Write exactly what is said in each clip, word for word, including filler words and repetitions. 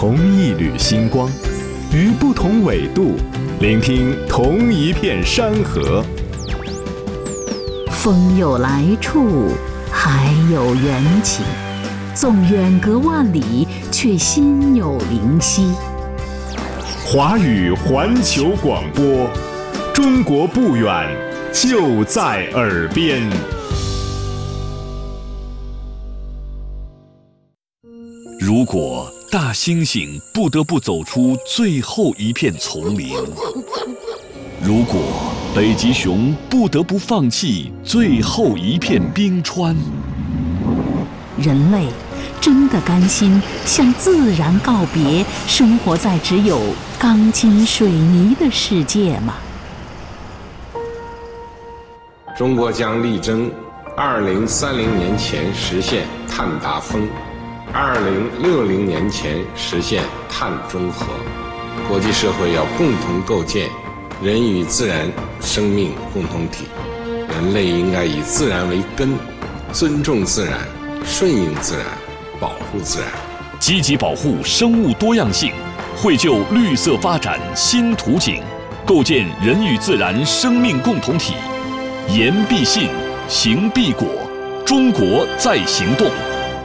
同一缕星光，于不同纬度，聆听同一片山河。 风有来处，海有缘起，纵远隔万里，却心有灵犀。 华语环球广播，中国不远，就在耳边。 如果大猩猩不得不走出最后一片丛林，如果北极熊不得不放弃最后一片冰川， 人类真的甘心向自然告别，生活在只有钢筋水泥的世界吗？ 中国将力争二零三零年前实现碳达峰，二零六零年前实现碳中和。国际社会要共同构建人与自然生命共同体，人类应该以自然为根，尊重自然，顺应自然，保护自然， 积极保护生物多样性，绘就绿色发展新图景，构建人与自然生命共同体。言必信，行必果，中国在行动。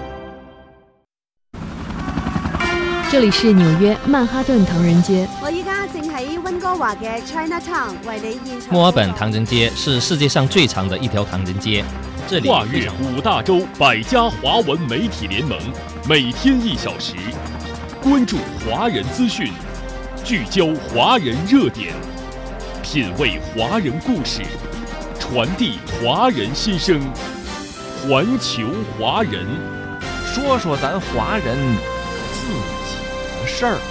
这里是紐約曼哈頓唐人街。 我依家正喺溫哥華嘅 Chinatown 為你現場。 墨爾本唐人街是世界上最長的一條唐人街。這裡跨越五大洲百家華文媒體聯盟，每天一小時，關注華人資訊，聚焦華人熱點，品味華人故事，傳遞華人心聲，環球華人， 說說咱華人自己的事兒。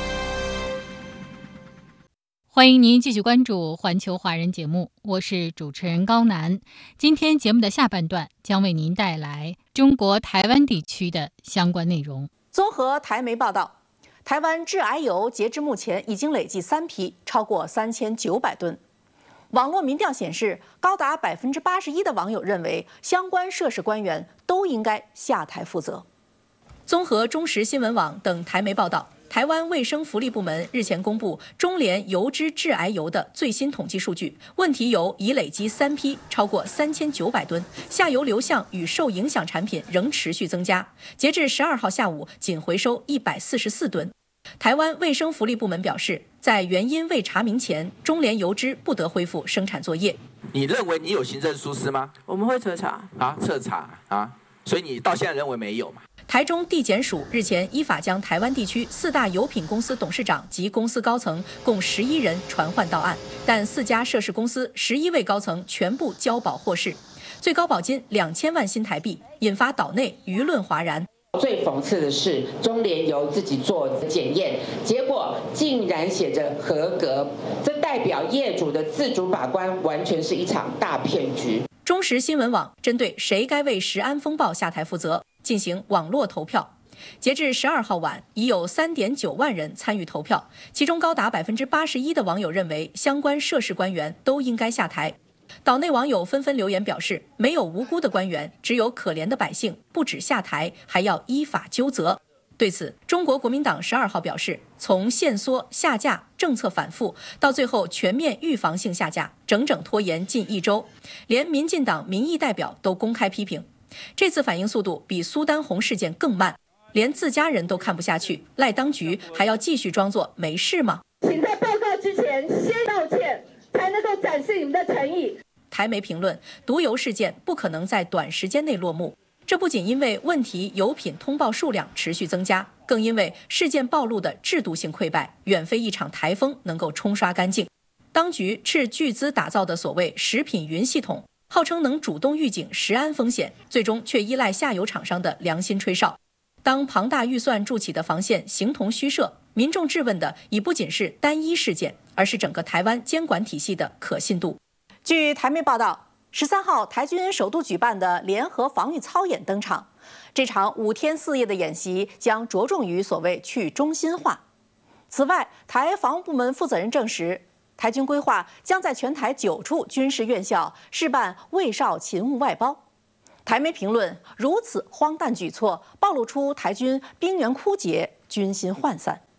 歡迎您繼續關注環球華人節目，我是主持人高楠。今天節目的下半段將為您帶來中國台灣地區的相關內容。 綜合台媒報道，台灣致癌油截至目前已經累計三批，超過三千九百噸。網絡民調顯示，高達百分之八十一的網友認為相關涉事官員都應該下台負責。綜合中時新聞網等台媒報道，台灣衛生福利部門日前公布中聯油脂致癌油的最新統計數據，問題油已累積三批，超過三千九百噸，下游流向與受影響產品仍持續增加。截至十二號下午，僅回收一百四十四噸。台灣衛生福利部門表示，在原因未查明前，中聯油脂不得恢復生產作業。 你認為你有行政疏失嗎？ 我們會徹查啊，徹查啊，所以你到現在認為沒有嘛？ 台中地檢署日前依法將台灣地區四大油品公司董事長及公司高層共十一人傳喚到案，但四家涉事公司十一位高層全部交保獲釋，最高保金兩千萬新台幣，引發島內輿論譁然。 最諷刺的是，中聯油自己做檢驗，結果竟然寫着合格，這代表業主的自主把關完全是一場大騙局。 中時新聞網針對誰該為食安風暴下台負責進行網絡投票，截至十二號晚，已有三點九萬人參與投票，其中高達百分之八十一的網友認為相關涉事官員都應該下台。島內網友紛紛留言表示，沒有無辜的官員，只有可憐的百姓，不止下台，還要依法糾責。對此，中國國民黨十二號表示，從限縮、下架、政策反覆到最後全面預防性下架，整整拖延近一周，連民進黨民意代表都公開批評，這次反應速度比蘇丹紅事件更慢，連自家人都看不下去，賴當局還要繼續裝作沒事嗎？ 請在報告之前先道歉，才能夠展示你們的誠意。 台媒評論，毒油事件不可能在短時間內落幕，這不僅因為問題油品通報數量持續增加，更因為事件暴露的制度性潰敗，遠非一場颱風能夠沖刷乾淨。當局斥巨資打造的所謂食品雲系統，號稱能主動預警食安風險，最終卻依賴下游廠商的良心吹哨。當龐大預算築起的防線形同虛設，民眾質問的已不僅是單一事件，而是整個台灣監管體系的可信度。據台媒報道，十三號台軍首度舉辦的聯合防禦操演登場。這場五天四夜的演習將着重於所謂去中心化。此外，台防務部門負責人證實，台軍規劃將在全台九處軍事院校試辦衛少勤務外包。台媒評論，如此荒誕舉措，暴露出台軍兵源枯竭、軍心渙散。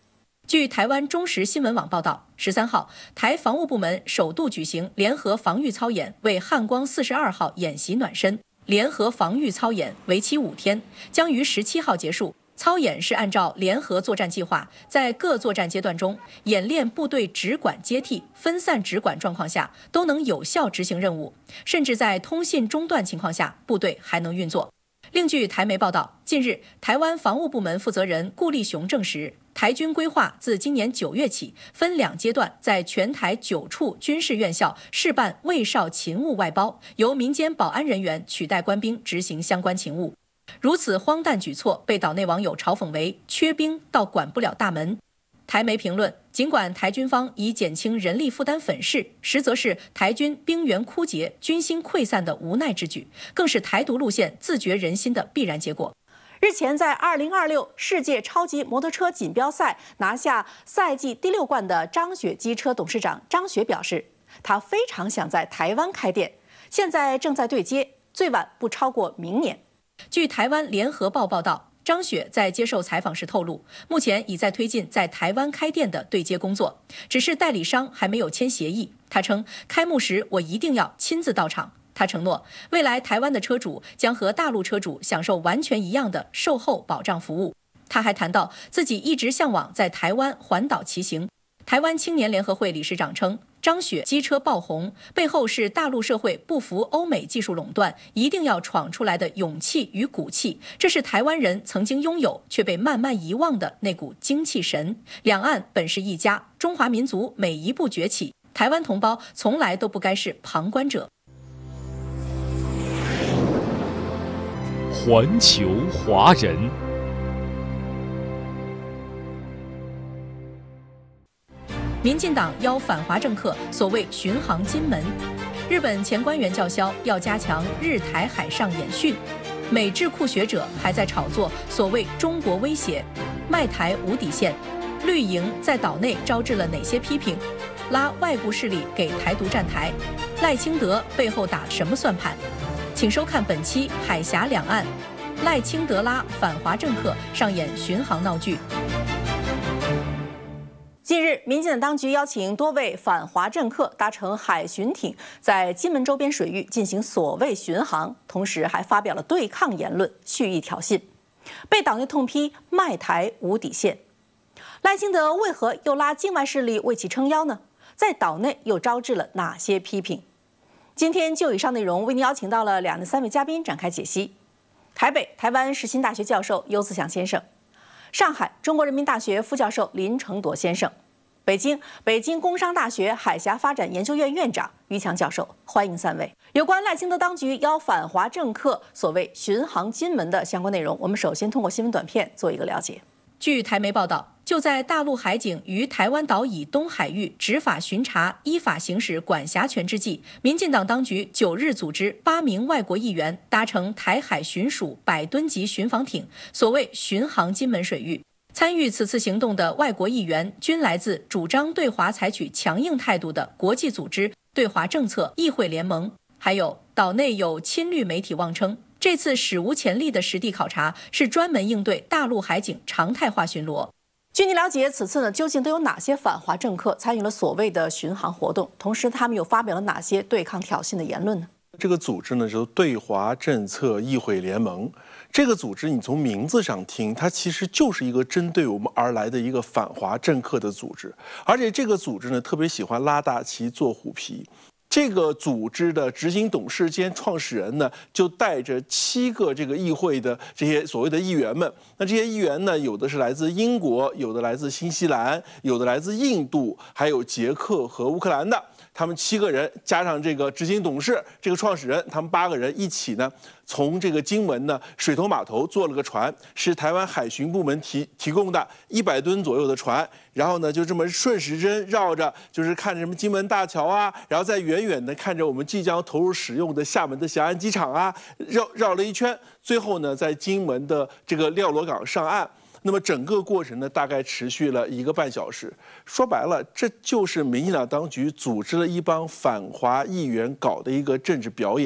据台湾中时新闻网报道，十三号，台防务部门首度举行联合防御操演，为汉光四十二号演习暖身。联合防御操演为期五天，将于十七号结束。操演是按照联合作战计划，在各作战阶段中演练部队直管接替、分散直管状况下都能有效执行任务，甚至在通信中断情况下，部队还能运作。另据台媒报道，近日台湾防务部门负责人顾立雄证实，台军规划自今年九月起，分两阶段在全台九处军事院校试办卫哨勤务外包，由民间保安人员取代官兵执行相关勤务。如此荒诞举措被岛内网友嘲讽为缺兵到管不了大门。台媒评论，尽管台军方以减轻人力负担粉饰，实则是台军兵源枯竭、军心溃散的无奈之举，更是台独路线自绝人心的必然结果。 日前，在二零二六世界超级摩托车锦标赛拿下赛季第六冠的张雪机车董事长张雪表示，他非常想在台湾开店，现在正在对接，最晚不超过明年。 据台湾联合报报道，张雪在接受采访时透露，目前已在推进在台湾开店的对接工作，只是代理商还没有签协议。他称，开幕时我一定要亲自到场。他承诺，未来台湾的车主将和大陆车主享受完全一样的售后保障服务。他还谈到自己一直向往在台湾环岛骑行。台湾青年联合会理事长称，张雪机车爆红背后是大陆社会不服欧美技术垄断，一定要闯出来的勇气与骨气，这是台湾人曾经拥有却被慢慢遗忘的那股精气神。两岸本是一家，中华民族每一步崛起，台湾同胞从来都不该是旁观者。 环球华人。 民进党邀反华政客所谓巡航金门，日本前官员叫嚣要加强日台海上演训，美智库学者还在炒作所谓中国威胁，卖台无底线，绿营在岛内招致了哪些批评？拉外部势力给台独站台，赖清德背后打什么算盘？请收看本期《海峡两岸》，赖清德拉反华政客上演巡航闹剧。 近日，民进党当局邀请多位反华政客搭乘海巡艇，在金门周边水域进行所谓巡航，同时还发表了对抗言论，蓄意挑衅，被岛内痛批卖台无底线。赖清德为何又拉境外势力为其撑腰呢？在岛内又招致了哪些批评？今天就以上内容为您邀请到了两的三位嘉宾展开解析：台北台湾世新大学教授邱自强先生，上海中国人民大学副教授林承铎先生，北京北京工商大学海峡发展研究院院长于强教授。欢迎三位。有关赖清德当局邀反华政客所谓巡航金门的相关内容，我们首先通过新闻短片做一个了解。 据台媒报道，就在大陆海警于台湾岛以东海域执法巡查、依法行使管辖权之际，民进党当局九日组织八名外国议员搭乘台海巡署百吨级巡防艇，所谓巡航金门水域。参与此次行动的外国议员均来自主张对华采取强硬态度的国际组织对华政策议会联盟，还有岛内有亲绿媒体妄称，这次史无前例的实地考察是专门应对大陆海警常态化巡逻。 据您了解，此次呢究竟都有哪些反华政客参与了所谓的巡航活动？同时，他们又发表了哪些对抗挑衅的言论呢？ 这个组织呢，就是对华政策议会联盟。这个组织，你从名字上听，它其实就是一个针对我们而来的一个反华政客的组织。而且这个组织呢，特别喜欢拉大旗做虎皮。这个组织的执行董事兼创始人呢，就带着七个这个议会的这些所谓的议员们。那这些议员呢，有的是来自英国，有的来自新西兰，有的来自印度，还有捷克和乌克兰的。他们七个人加上这个执行董事、这个创始人，他们八个人一起呢，从这个金门呢水头码头坐了个船，是台湾海巡部门提提供的一百吨左右的船，然后呢就这么顺时针绕着，就是看着什么金门大桥啊，然后再远远的看着我们即将投入使用的厦门的霞安机场啊，绕绕了一圈，最后呢在金门的这个廖罗港上岸。那么整个过程呢，大概持续了一个半小时。说白了，这就是民进党当局组织了一帮反华议员搞的一个政治表演。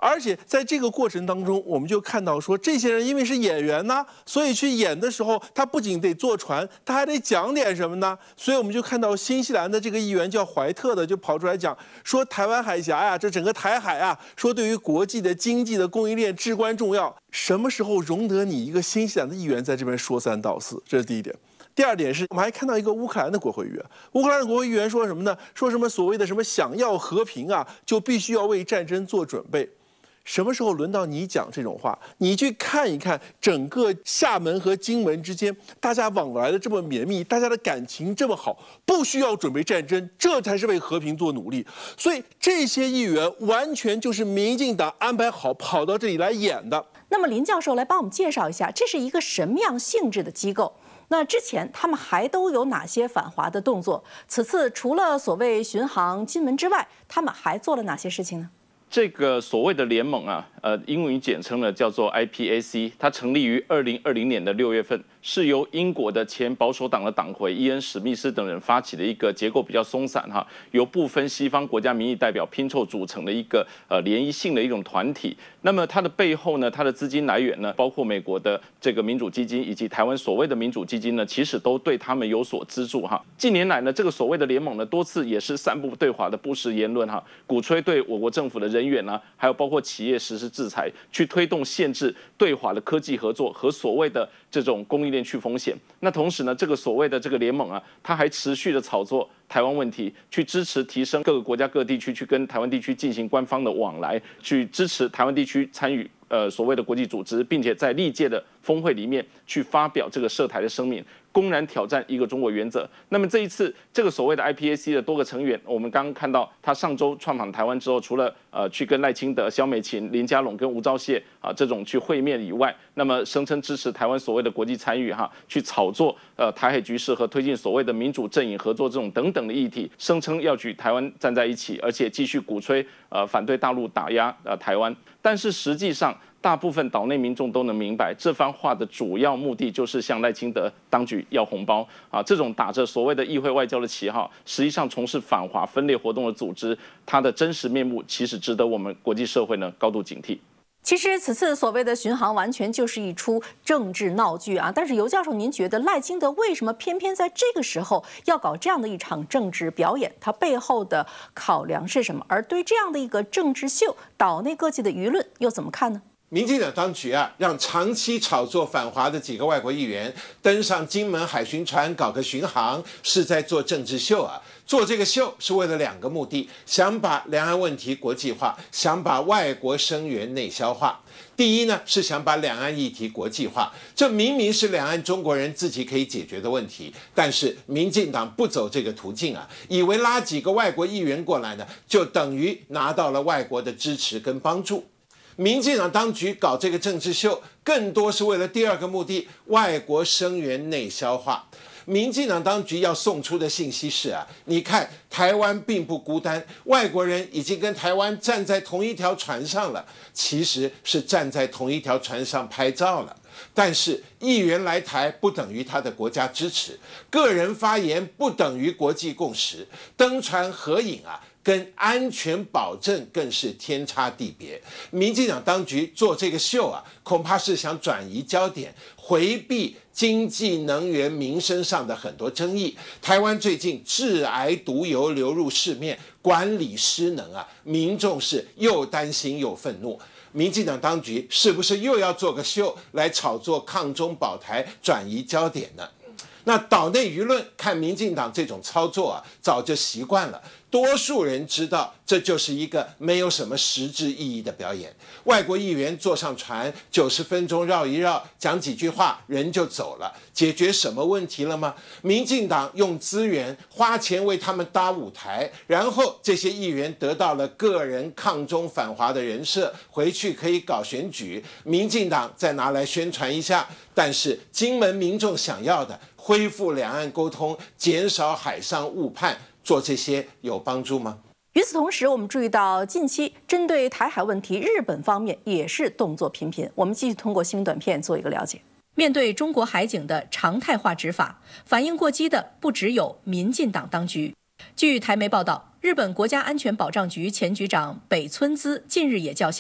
而且在这个过程当中，我们就看到说，这些人因为是演员呢，所以去演的时候，他不仅得坐船，他还得讲点什么呢？所以我们就看到新西兰的这个议员叫怀特的，就跑出来讲说，台湾海峡呀，这整个台海啊，说对于国际的经济的供应链至关重要。什么时候容得你一个新西兰的议员在这边说三道四？这是第一点。第二点是我们还看到一个乌克兰的国会议员，乌克兰的国会议员说什么呢？说什么所谓的什么想要和平啊，就必须要为战争做准备。什么时候轮到你讲这种话？你去看一看整个厦门和金门之间，大家往来的这么绵密，大家的感情这么好，不需要准备战争，这才是为和平做努力。所以这些议员完全就是民进党安排好跑到这里来演的。 那么林教授来帮我们介绍一下，这是一个什么样性质的机构？那之前他们还都有哪些反华的动作？此次除了所谓巡航金门之外，他们还做了哪些事情呢？ 这个所谓的联盟啊，呃，英文简称呢叫做 I P A C， 它成立于二零二零年的六月份，是由英国的前保守党的党魁伊恩·史密斯等人发起的一个结构比较松散哈，由部分西方国家民意代表拼凑组成的一个呃联谊性的一种团体。那么它的背后呢，它的资金来源呢，包括美国的这个民主基金以及台湾所谓的民主基金呢，其实都对他们有所资助哈。近年来呢，这个所谓的联盟呢，多次也是散布对华的不实言论哈，鼓吹对我国政府的人员啊，还有包括企业实施制裁，去推动限制对华的科技合作和所谓的这种供应链去风险。那同时呢，这个所谓的这个联盟啊，它还持续的炒作台湾问题，去支持提升各个国家各地区去跟台湾地区进行官方的往来，去支持台湾地区参与呃所谓的国际组织，并且在历届的峰会里面去发表这个涉台的声明，公然挑战一个中国原则。那么这一次这个所谓的 I P A C 的多个成员，我们刚刚看到他上周创访台湾之后，除了呃去跟赖清德、萧美琴、林佳龙跟吴钊燮啊这种去会面以外，那么声称支持台湾所谓的国际参与哈，去炒作呃台海局势和推进所谓的民主阵营合作这种等等的议题，声称要举台湾站在一起，而且继续鼓吹呃反对大陆打压呃台湾。但是实际上，大部分岛内民众都能明白，这番话的主要目的就是向赖清德当局要红包啊！这种打着所谓的议会外交的旗号，实际上从事反华分裂活动的组织，它的真实面目其实值得我们国际社会呢高度警惕。 其实此次所谓的巡航完全就是一出政治闹剧啊！但是尤教授，您觉得赖清德为什么偏偏在这个时候要搞这样的一场政治表演？他背后的考量是什么？而对这样的一个政治秀，岛内各界的舆论又怎么看呢？ 民进党当局啊，让长期炒作反华的几个外国议员登上金门海巡船搞个巡航，是在做政治秀啊！做这个秀是为了两个目的：想把两岸问题国际化，想把外国声援内销化。第一呢，是想把两岸议题国际化，这明明是两岸中国人自己可以解决的问题，但是民进党不走这个途径啊，以为拉几个外国议员过来呢，就等于拿到了外国的支持跟帮助。民进党当局搞这个政治秀，更多是为了第二个目的：外国声援内销化。民进党当局要送出的信息是啊，你看台湾并不孤单，外国人已经跟台湾站在同一条船上了，其实是站在同一条船上拍照了。但是议员来台不等于他的国家支持，个人发言不等于国际共识，登船合影啊，跟安全保证更是天差地别。民进党当局做这个秀啊，恐怕是想转移焦点，回避经济、能源、民生上的很多争议。台湾最近致癌毒油流入市面，管理失能啊，民众是又担心又愤怒。民进党当局是不是又要做个秀来炒作抗中保台，转移焦点呢？那岛内舆论看民进党这种操作啊，早就习惯了。多数人知道，这就是一个没有什么实质意义的表演。外国议员坐上船，九十分钟绕一绕，讲几句话，人就走了，解决什么问题了吗？民进党用资源花钱为他们搭舞台，然后这些议员得到了个人抗中反华的人设，回去可以搞选举，民进党再拿来宣传一下。但是金门民众想要的，恢复两岸沟通，减少海上误判，做这些有帮助吗？ 与此同时，我们注意到近期针对台海问题，日本方面也是动作频频。我们继续通过新闻短片做一个了解。 面对中国海警的常态化执法，反应过激的不只有民进党当局。据台媒报道，日本国家安全保障局前局长北村滋近日也叫嚣，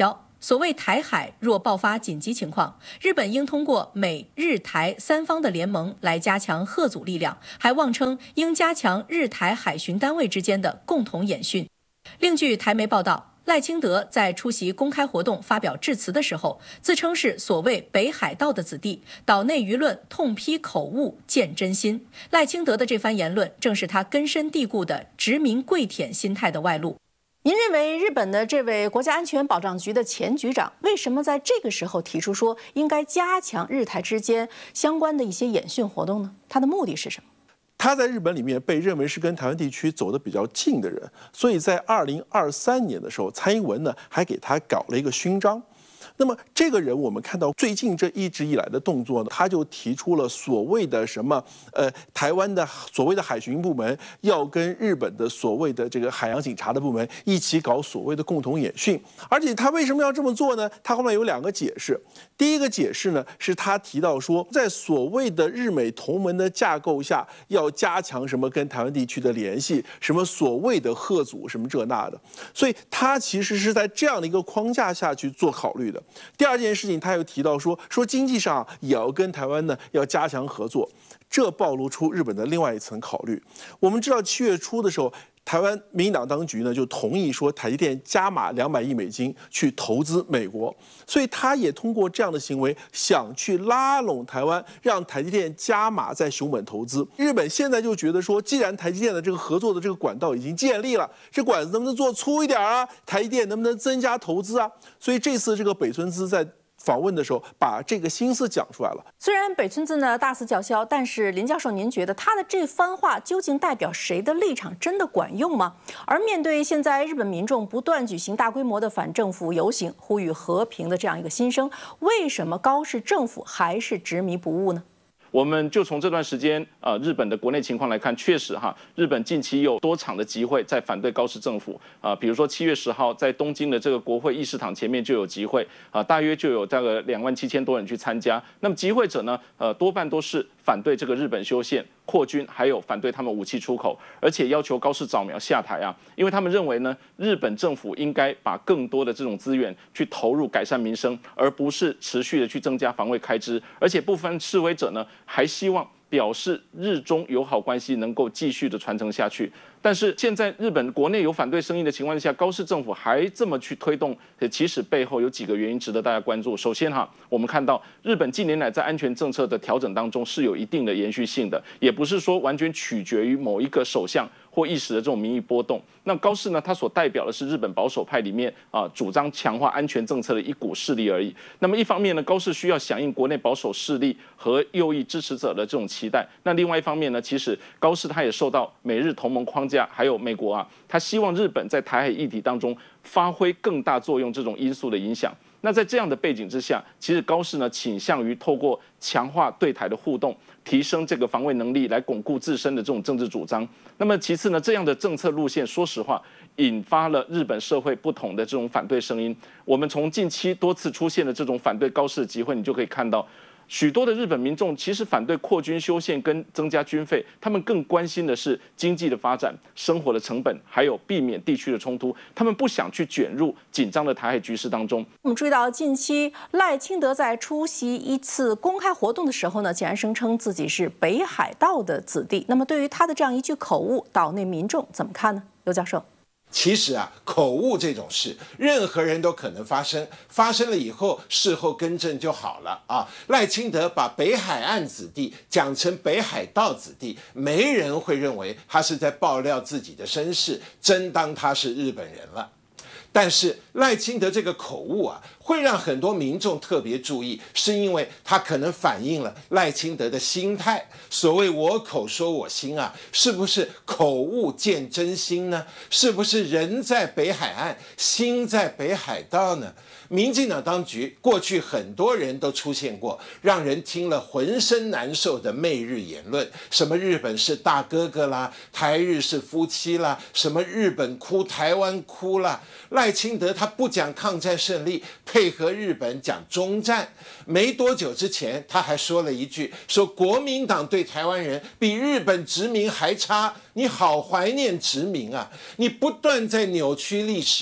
所谓台海若爆发紧急情况，日本应通过美日台三方的联盟来加强嚇阻力量，还妄称应加强日台海巡单位之间的共同演训。另据台媒报道，赖清德在出席公开活动发表致辞的时候，自称是所谓北海道的子弟，岛内舆论痛批口误见真心。赖清德的这番言论，正是他根深蒂固的殖民跪舔心态的外露。 您认为日本的这位国家安全保障局的前局长为什么在这个时候提出说应该加强日台之间相关的一些演训活动呢？他的目的是什么？ 他在日本里面被认为是跟台湾地区走得比较近的人，所以在二零二三年的时候，蔡英文呢还给他搞了一个勋章。那么这个人，我们看到最近这一直以来的动作呢，他就提出了所谓的什么呃，台湾的所谓的海巡部门要跟日本的所谓的这个海洋警察的部门一起搞所谓的共同演训。而且他为什么要这么做呢？他后面有两个解释。第一个解释呢，是他提到说，在所谓的日美同盟的架构下，要加强什么跟台湾地区的联系，什么所谓的嚇阻什么这那的。所以他其实是在这样的一个框架下去做考虑的。第二件事情，他又提到说，说经济上也要跟台湾呢要加强合作，这暴露出日本的另外一层考虑。我们知道七月初的时候，台湾民进党当局呢就同意说台积电加码两百亿美金去投资美国，所以他也通过这样的行为想去拉拢台湾，让台积电加码在熊本投资。日本现在就觉得说，既然台积电的这个合作的这个管道已经建立了，这管子能不能做粗一点啊？台积电能不能增加投资啊？所以这次这个北村滋在访问的时候，把这个心思讲出来了。 虽然北村滋呢大肆叫嚣，但是林教授，您觉得他的这番话究竟代表谁的立场？真的管用吗？而面对现在日本民众不断举行大规模的反政府游行，呼吁和平的这样一个心声，为什么高市政府还是执迷不悟呢？ 我们就从这段时间呃日本的国内情况来看，确实哈，日本近期有多场的集会在反对高市政府啊、呃，比如说七月十号在东京的这个国会议事堂前面就有集会啊、呃，大约就有大概两万七千多人去参加。那么集会者呢，呃多半都是反对这个日本修宪、扩军，还有反对他们武器出口，而且要求高市早苗下台啊，因为他们认为呢，日本政府应该把更多的这种资源去投入改善民生，而不是持续的去增加防卫开支。而且部分示威者呢，还希望表示日中友好关系能够继续的传承下去。但是现在日本国内有反对声音的情况下，高市政府还这么去推动，其实背后有几个原因值得大家关注。首先哈，我们看到日本近年来在安全政策的调整当中是有一定的延续性的，也不是说完全取决于某一个首相或一时的这种民意波动。那高市呢，它所代表的是日本保守派里面啊主张强化安全政策的一股势力而已。那么一方面呢，高市需要响应国内保守势力和右翼支持者的这种期待。那另外一方面呢，其实高市他也受到美日同盟框架。还有美国啊，他希望日本在台海议题当中发挥更大作用这种因素的影响。那在这样的背景之下，其实高市呢倾向于透过强化对台的互动，提升这个防卫能力，来巩固自身的这种政治主张。那么其次呢，这样的政策路线，说实话，引发了日本社会不同的这种反对声音。我们从近期多次出现的这种反对高市的集会，你就可以看到。许多的日本民众其实反对扩军修宪跟增加军费，他们更关心的是经济的发展、生活的成本，还有避免地区的冲突。他们不想去卷入紧张的台海局势当中。 我们注意到，近期赖清德在出席一次公开活动的时候呢，竟然声称自己是北海道的子弟。那么，对于他的这样一句口误，岛内民众怎么看呢？刘教授。 其实啊，口误这种事，任何人都可能发生，发生了以后，事后更正就好了啊。赖清德把北海岸子弟讲成北海道子弟，没人会认为他是在爆料自己的身世，真当他是日本人了。但是赖清德这个口误啊，会让很多民众特别注意，是因为他可能反映了赖清德的心态。所谓我口说我心啊，是不是口误见真心呢？是不是人在北海岸，心在北海道呢？民进党当局过去很多人都出现过让人听了浑身难受的媚日言论，什么日本是大哥哥啦，台日是夫妻啦，什么日本哭台湾哭啦。赖清德他不讲抗战胜利，配合日本讲中战。没多久之前他还说了一句，说国民党对台湾人比日本殖民还差。你好怀念殖民啊，你不断在扭曲历史，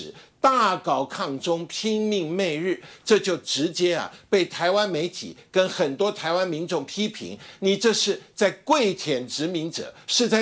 大搞抗中，拼命媚日，这就直接啊被台湾媒体跟很多台湾民众批评，你这是在跪舔殖民者，是在